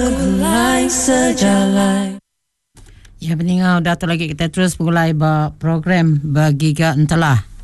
bergulai sejalan. Ya peningau dato lagi kita terus pulai program bagi ka entelah.